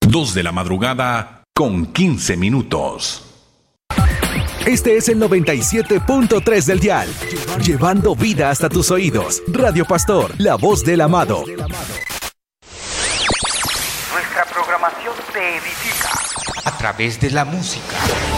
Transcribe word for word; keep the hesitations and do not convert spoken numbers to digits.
dos de la madrugada con quince minutos. Este es el noventa y siete punto tres del dial, llevando vida hasta tus oídos. Radio Pastor, la voz del amado. Nuestra programación te edifica a través de la música.